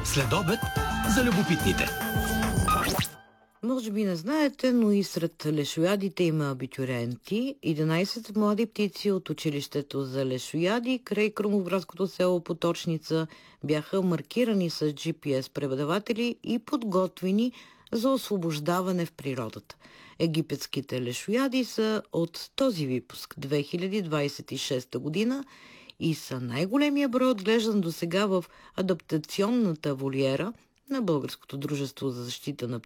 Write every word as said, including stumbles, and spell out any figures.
Следобед за любопитните. Може би не знаете, но и сред лешоядите има абитюренти. единайсет млади птици от училището за лешояди край крумовградското село Поточница бяха маркирани с джи пи ес преподаватели и подготвени за освобождаване в природата. Египетските лешояди са от този випуск две хиляди двадесет и шеста година и са най-големия брой отглеждан до сега в адаптационната волиера на Българското дружество за защита на